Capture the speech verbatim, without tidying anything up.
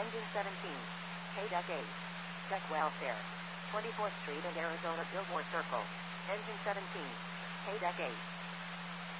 Engine seventeen. K-Deck eight. Deck welfare. twenty-fourth Street and Arizona Billboard Circle. Engine seventeen. K-Deck eight.